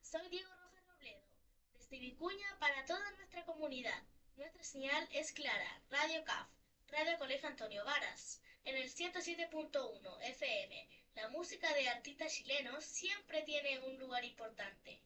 Soy Diego Rojas Robledo, desde Vicuña para toda nuestra comunidad. Nuestra señal es clara, Radio CAF, Radio Colegio Antonio Varas, en el 107.1 FM. La música de artistas chilenos siempre tiene un lugar importante.